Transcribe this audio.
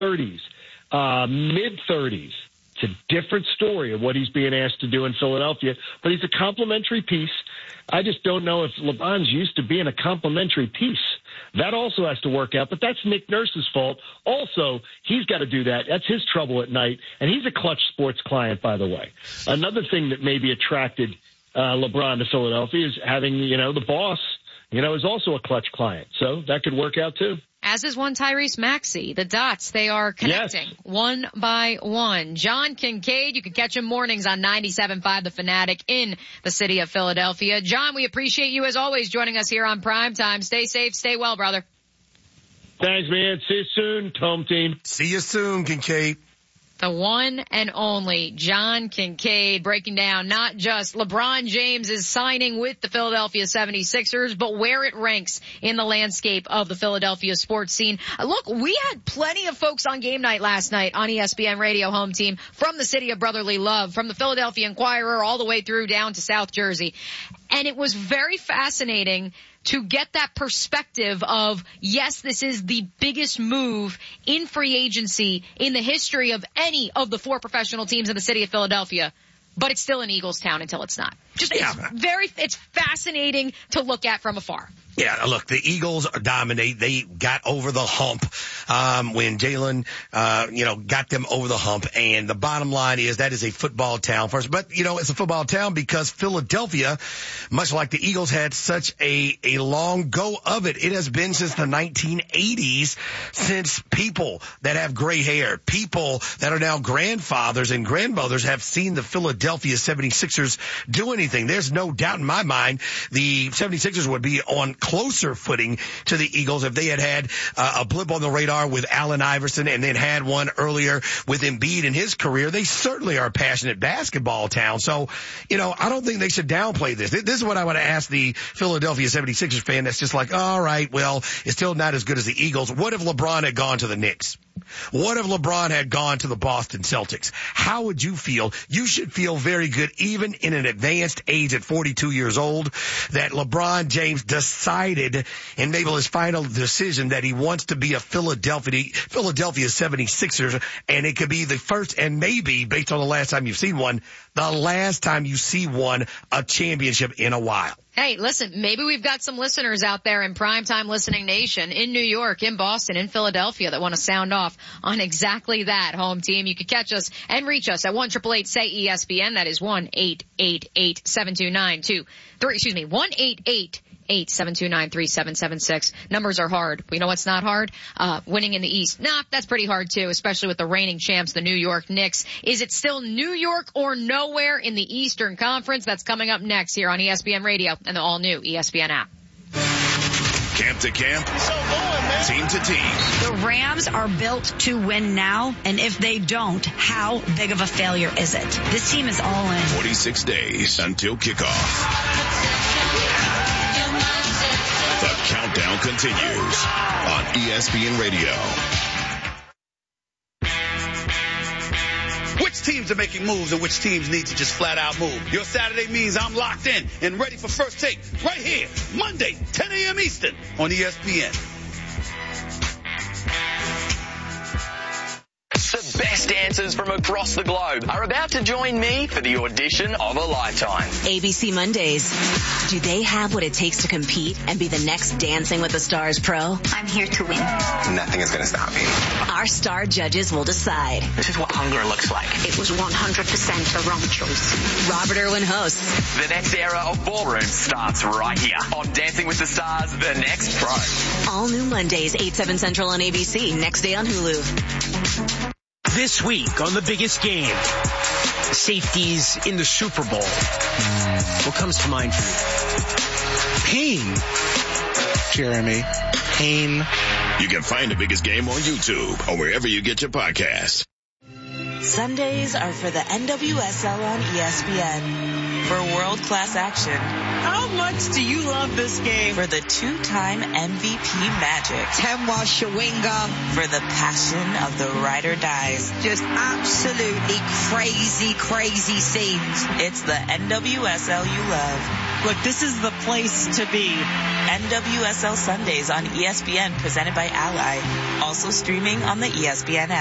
30s, mid-30s. It's a different story of what he's being asked to do in Philadelphia, but he's a complimentary piece. I just don't know if LeBron's used to being a complimentary piece. That also has to work out, but that's Nick Nurse's fault. Also, he's got to do that. That's his trouble at night, and he's a Clutch Sports client, by the way. Another thing that maybe attracted LeBron to Philadelphia is having, the boss, is also a Clutch client. So that could work out, too. As is one Tyrese Maxey. The dots, they are connecting one by one. John Kincaid, you can catch him mornings on 97.5 The Fanatic in the city of Philadelphia. John, we appreciate you as always joining us here on Primetime. Stay safe, stay well, brother. Thanks, man. See you soon, home team. See you soon, Kincaid. The one and only John Kincaid breaking down not just LeBron James' signing with the Philadelphia 76ers, but where it ranks in the landscape of the Philadelphia sports scene. Look, we had plenty of folks on game night last night on ESPN Radio Home Team from the city of brotherly love, from the Philadelphia Inquirer all the way through down to South Jersey. And it was very fascinating to get that perspective of, yes, this is the biggest move in free agency in the history of any of the four professional teams in the city of Philadelphia, but it's still an Eagles town until it's not. It's fascinating to look at from afar. Yeah, look, the Eagles dominate. They got over the hump when Jalen, got them over the hump. And the bottom line is that is a football town first. But, it's a football town because Philadelphia, much like the Eagles, had such a long go of it. It has been since the 1980s, since people that have gray hair, people that are now grandfathers and grandmothers have seen the Philadelphia 76ers do anything. There's no doubt in my mind the 76ers would be on closer footing to the Eagles if they had a blip on the radar with Allen Iverson and then had one earlier with Embiid in his career. They certainly are a passionate basketball town. So, I don't think they should downplay this. This is what I want to ask the Philadelphia 76ers fan that's just like, all right, well, it's still not as good as the Eagles. What if LeBron had gone to the Knicks? What if LeBron had gone to the Boston Celtics? How would you feel? You should feel very good, even in an advanced age at 42 years old, that LeBron James decided and made his final decision that he wants to be a Philadelphia 76ers, and it could be the first and maybe, based on the last time you've seen one, the last time you see one, a championship in a while. Hey, listen, maybe we've got some listeners out there in Primetime Listening Nation in New York, in Boston, in Philadelphia that want to sound off on exactly that, home team. You can catch us and reach us at 1-888-SAY-ESPN. That is 1-888-729-3776. Numbers are hard. You know what's not hard? Winning in the East. Nah, that's pretty hard too, especially with the reigning champs, the New York Knicks. Is it still New York or nowhere in the Eastern Conference? That's coming up next here on ESPN Radio and the all-new ESPN app. Camp to camp, team to team. The Rams are built to win now, and if they don't, how big of a failure is it? This team is all in. 46 days until kickoff. The countdown continues on ESPN Radio. Which teams are making moves and which teams need to just flat out move? Your Saturday means I'm locked in and ready for First Take right here, Monday, 10 a.m. Eastern on ESPN. The best dancers from across the globe are about to join me for the audition of a lifetime. ABC Mondays. Do they have what it takes to compete and be the next Dancing with the Stars pro? I'm here to win. Nothing is going to stop me. Our star judges will decide. This is what hunger looks like. It was 100% the wrong choice. Robert Irwin hosts. The next era of ballroom starts right here on Dancing with the Stars, The Next Pro. All new Mondays, 8/7 Central on ABC. Next day on Hulu. This week on The Biggest Game, safeties in the Super Bowl. What comes to mind for you? Pain. Jeremy. Pain. You can find The Biggest Game on YouTube or wherever you get your podcasts. Sundays are for the NWSL on ESPN. For world-class action. How much do you love this game? For the two-time MVP Magic. Temwa Shawinga. For the passion of the ride or dies. Just absolutely crazy, crazy scenes. It's the NWSL you love. Look, this is the place to be. NWSL Sundays on ESPN, presented by Ally. Also streaming on the ESPN app.